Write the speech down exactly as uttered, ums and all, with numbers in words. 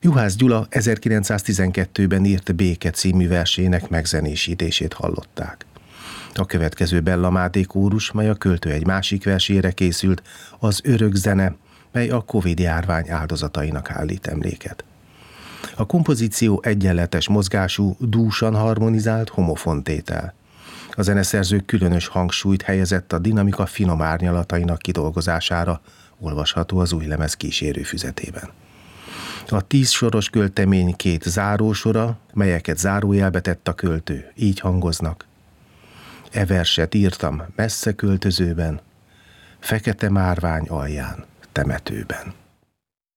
Juhász Gyula ezerkilencszáztizenkettőben írt Béke című versének megzenésítését hallották. A következő Bella Máté kórus, mely a költő egy másik versére készült, az Örök zene, mely a Covid-járvány áldozatainak állít emléket. A kompozíció egyenletes mozgású, dúsan harmonizált homofontétel. A zeneszerző különös hangsúlyt helyezett a dinamika finom árnyalatainak kidolgozására, olvasható az új lemez kísérőfüzetében. A tíz soros költemény két zárósora, melyeket zárójelbe tett a költő, így hangoznak. E verset írtam messze költözőben, fekete márvány alján, temetőben.